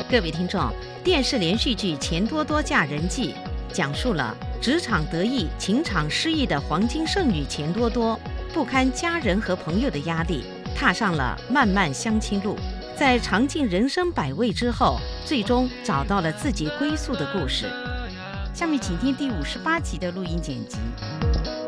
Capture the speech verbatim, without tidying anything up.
各位听众，电视连续剧《钱多多嫁人记》讲述了职场得意、情场失意的黄金剩女钱多多，不堪家人和朋友的压力，踏上了漫漫相亲路。在尝尽人生百味之后，最终找到了自己归宿的故事。 下面请听第五十八集的录音剪辑。